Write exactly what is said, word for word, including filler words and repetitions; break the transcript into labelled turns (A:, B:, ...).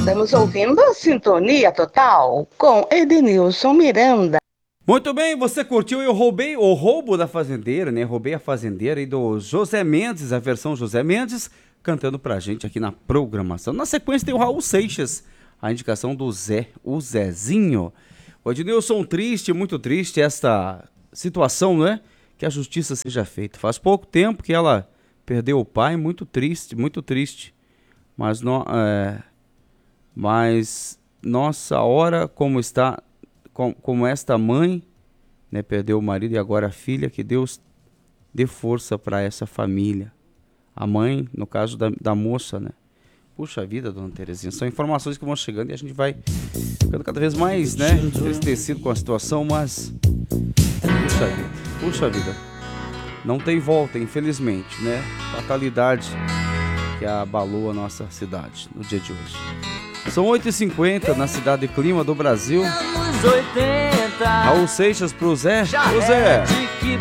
A: Estamos ouvindo a Sintonia Total com Edenilson Miranda.
B: Muito bem, você curtiu Eu Roubei o Roubo da Fazendeira, né? Roubei a Fazendeira e do José Mendes, a versão José Mendes, cantando pra gente aqui na programação. Na sequência tem o Raul Seixas, a indicação do Zé, o Zezinho. O Ednilson, triste, muito triste esta situação, né? Que a justiça seja feita. Faz pouco tempo que ela perdeu o pai, muito triste, muito triste. Mas, no, é, mas nossa hora como está, com, como esta mãe, né, perdeu o marido e agora a filha, que Deus dê força para essa família. A mãe, no caso da, da moça, né? Puxa vida, dona Terezinha, são informações que vão chegando e a gente vai ficando cada vez mais, né, entristecido com a situação, mas puxa vida, puxa vida, não tem volta, infelizmente, né? Fatalidade que abalou a nossa cidade no dia de hoje. São oito e cinquenta na cidade Clima do Brasil. Raul Seixas pro Zé. Ô Zé,